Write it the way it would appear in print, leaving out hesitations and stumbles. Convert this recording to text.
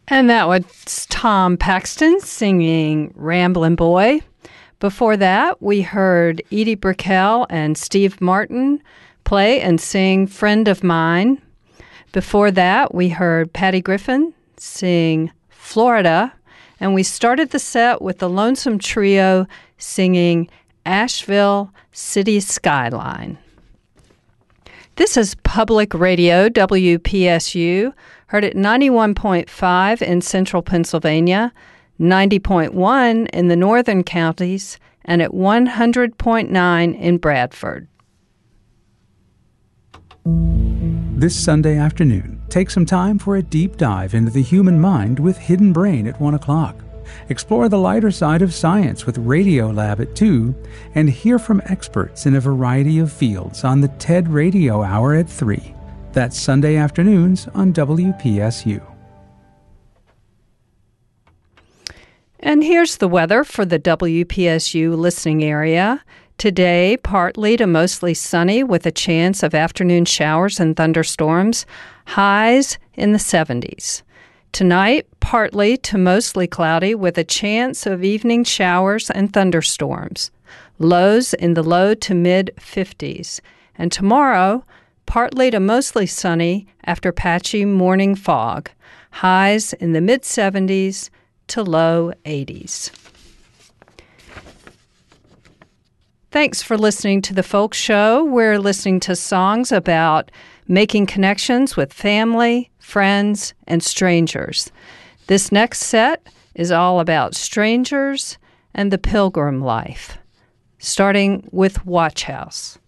And that was Tom Paxton singing Ramblin' Boy. Before that, we heard Edie Brickell and Steve Martin play and sing Friend of Mine. Before that, we heard Patty Griffin sing Florida. And we started the set with the Lonesome Trio singing Asheville City Skyline. This is Public Radio, WPSU, heard at 91.5 in central Pennsylvania, 90.1 in the northern counties, and at 100.9 in Bradford. This Sunday afternoon, take some time for a deep dive into the human mind with Hidden Brain at 1 o'clock. Explore the lighter side of science with Radiolab at 2, and hear from experts in a variety of fields on the TED Radio Hour at 3. That's Sunday afternoons on WPSU. And here's the weather for the WPSU listening area. Today, partly to mostly sunny with a chance of afternoon showers and thunderstorms, highs in the 70s. Tonight, partly to mostly cloudy with a chance of evening showers and thunderstorms, lows in the low to mid-50s. And tomorrow, partly to mostly sunny after patchy morning fog, highs in the mid-70s to low 80s. Thanks for listening to The Folk Show. We're listening to songs about making connections with family, friends, and strangers. This next set is all about strangers and the pilgrim life, starting with Watch House.